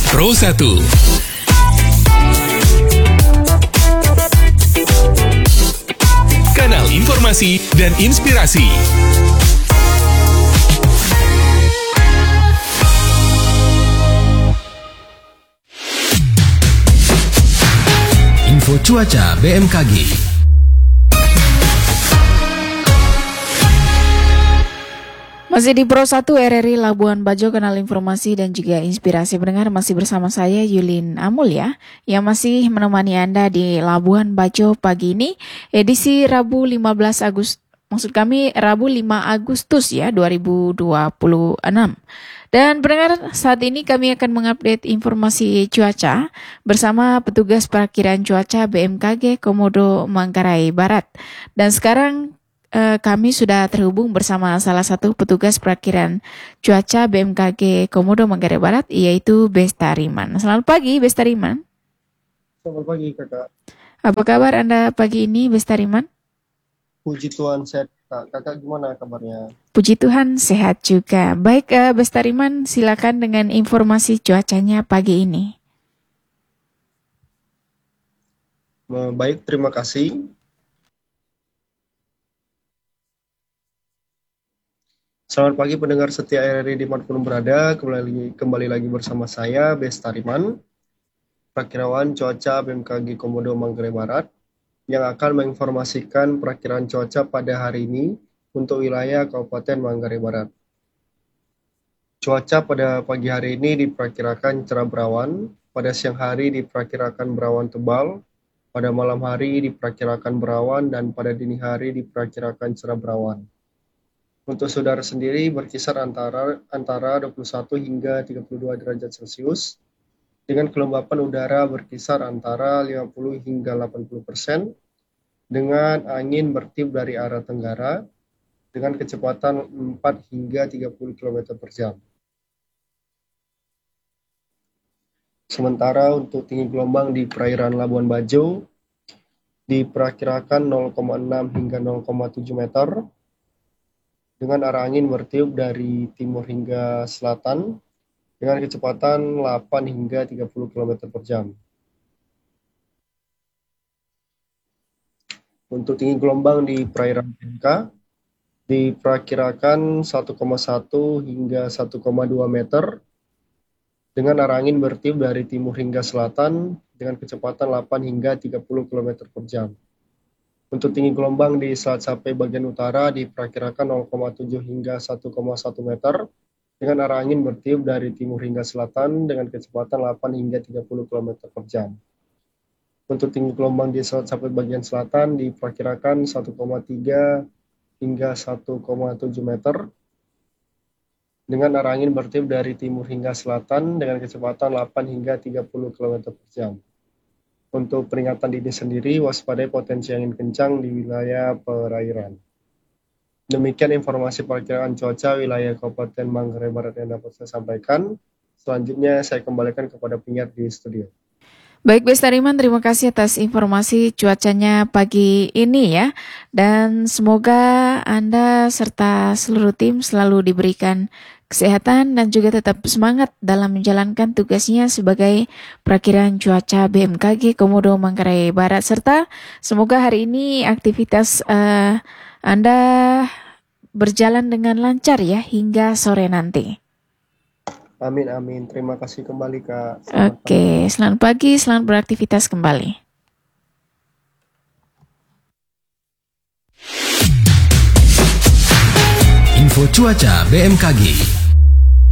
Pro 1. Kanal informasi dan inspirasi. Info cuaca BMKG. Masih di Pro 1 RRI Labuan Bajo, kanal informasi dan juga inspirasi pendengar. Masih bersama saya Yulin Amul ya, yang masih menemani Anda di Labuan Bajo pagi ini, edisi Rabu 15 Agustus, maksud kami Rabu 5 Agustus ya 2026. Dan pendengar, saat ini kami akan mengupdate informasi cuaca bersama petugas perakiraan cuaca BMKG Komodo Manggarai Barat. Dan sekarang kami sudah terhubung bersama salah satu petugas perakiraan cuaca BMKG Komodo Manggarai Barat, yaitu Bestariman. Selamat pagi, Bestariman. Selamat pagi, Kakak. Apa kabar Anda pagi ini, Bestariman? Puji Tuhan sehat, Kak. Kakak gimana kabarnya? Puji Tuhan sehat juga. Baik, Bestariman, silakan dengan informasi cuacanya pagi ini. Baik, terima kasih. Selamat pagi pendengar setia RRI dimanapun berada, kembali lagi bersama saya, Bestariman, perakirawan cuaca BMKG Komodo Manggarai Barat, yang akan menginformasikan perakiraan cuaca pada hari ini untuk wilayah Kabupaten Manggarai Barat. Cuaca pada pagi hari ini diperkirakan cerah berawan, pada siang hari diperkirakan berawan tebal, pada malam hari diperkirakan berawan, dan pada dini hari diperkirakan cerah berawan. Untuk saudara sendiri berkisar antara 21 hingga 32 derajat Celcius, dengan kelembapan udara berkisar antara 50 hingga 80%, dengan angin bertiup dari arah tenggara, dengan kecepatan 4 hingga 30 km per jam. Sementara untuk tinggi gelombang di perairan Labuan Bajo, diperkirakan 0,6 hingga 0,7 meter, dengan arah angin bertiup dari timur hingga selatan dengan kecepatan 8 hingga 30 km per jam. Untuk tinggi gelombang di perairan PNK diperkirakan 1,1 hingga 1,2 meter dengan arah angin bertiup dari timur hingga selatan dengan kecepatan 8 hingga 30 km per jam. Untuk tinggi gelombang di Selat Sape bagian utara diperkirakan 0,7 hingga 1,1 meter dengan arah angin bertiup dari timur hingga selatan dengan kecepatan 8 hingga 30 km per jam. Untuk tinggi gelombang di Selat Sape bagian selatan diperkirakan 1,3 hingga 1,7 meter dengan arah angin bertiup dari timur hingga selatan dengan kecepatan 8 hingga 30 km per jam. Untuk peringatan dini sendiri, waspadai potensi angin kencang di wilayah perairan. Demikian informasi perakiraan cuaca wilayah Kabupaten Manggarai Barat yang dapat saya sampaikan. Selanjutnya saya kembalikan kepada penyiar di studio. Baik, Bestariman, terima kasih atas informasi cuacanya pagi ini ya. Dan semoga Anda serta seluruh tim selalu diberikan kesehatan dan juga tetap semangat dalam menjalankan tugasnya sebagai perakiraan cuaca BMKG Komodo Manggarai Barat. Serta semoga hari ini aktivitas Anda berjalan dengan lancar ya hingga sore nanti. Amin, amin. Terima kasih kembali, Kak. Oke, selamat pagi, selamat beraktivitas kembali. Info cuaca BMKG.